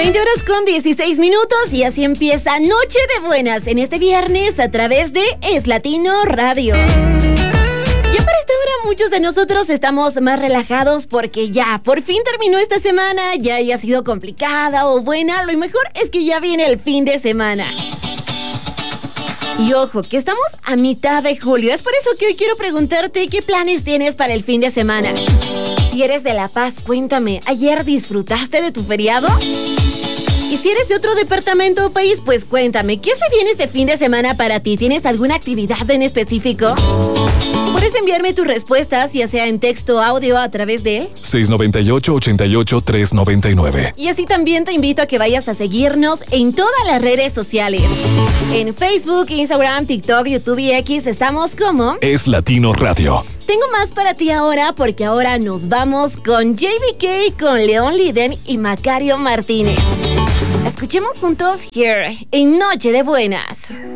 20:16 y así empieza Noche de Buenas en este viernes a través de Es Latino Radio. Ya para esta hora muchos de nosotros estamos más relajados porque ya por fin terminó esta semana, ya haya sido complicada o buena, lo mejor es que ya viene el fin de semana. Y ojo, que estamos a mitad de julio, es por eso que hoy quiero preguntarte qué planes tienes para el fin de semana. Si eres de La Paz, cuéntame, ¿ayer disfrutaste de tu feriado? Y si eres de otro departamento o país, pues cuéntame, ¿qué se viene este fin de semana para ti? ¿Tienes alguna actividad en específico? Puedes enviarme tus respuestas, ya sea en texto o audio, a través de 698-88-399. Y así también te invito a que vayas a seguirnos en todas las redes sociales. En Facebook, Instagram, TikTok, YouTube y X estamos como Es Latino Radio. Tengo más para ti ahora, porque ahora nos vamos con JBK, con León Liden y Macario Martínez. Escuchemos juntos Here en Noche de Buenas.